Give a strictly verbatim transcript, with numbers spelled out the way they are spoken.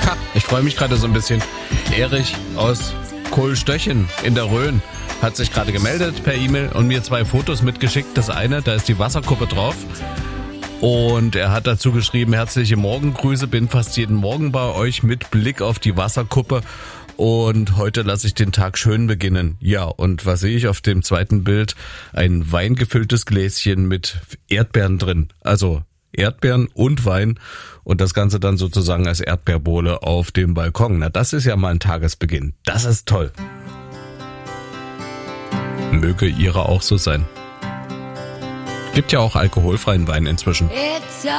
Ha, ich freue mich gerade so ein bisschen. Erich aus Kohlstöchen in der Rhön hat sich gerade gemeldet per E-Mail und mir zwei Fotos mitgeschickt. Das eine, da ist die Wasserkuppe drauf. Und er hat dazu geschrieben, herzliche Morgengrüße, bin fast jeden Morgen bei euch mit Blick auf die Wasserkuppe. Und heute lasse ich den Tag schön beginnen. Ja, und was sehe ich auf dem zweiten Bild? Ein weingefülltes Gläschen mit Erdbeeren drin. Also Erdbeeren und Wein und das Ganze dann sozusagen als Erdbeerbowle auf dem Balkon. Na, das ist ja mal ein Tagesbeginn. Das ist toll. Möge Ihre auch so sein. Gibt ja auch alkoholfreien Wein inzwischen.